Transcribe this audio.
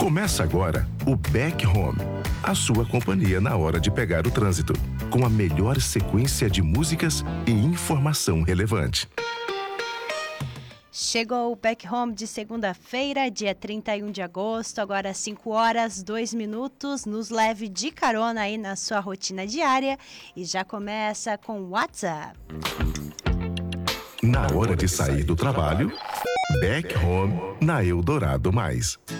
Começa agora o Back Home, a sua companhia na hora de pegar o trânsito, com a melhor sequência de músicas e informação relevante. Chegou o Back Home de segunda-feira, dia 31 de agosto, agora 5h02. Nos leve de carona aí na sua rotina diária e já começa com o WhatsApp. Na hora de sair do trabalho, Back Home na Eldorado Mais.